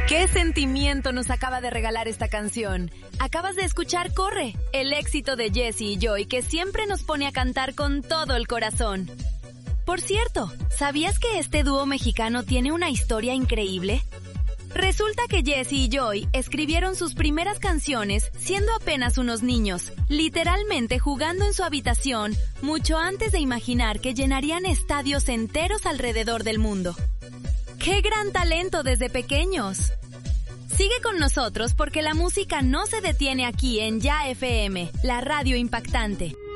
¿Qué sentimiento nos acaba de regalar esta canción? Acabas de escuchar Corre, el éxito de Jesse y Joy que siempre nos pone a cantar con todo el corazón. Por cierto, ¿sabías que este dúo mexicano tiene una historia increíble? Resulta que Jesse y Joy escribieron sus primeras canciones siendo apenas unos niños, literalmente jugando en su habitación, mucho antes de imaginar que llenarían estadios enteros alrededor del mundo. ¡Qué gran talento desde pequeños! Sigue con nosotros porque la música no se detiene aquí en Ya FM, la radio impactante.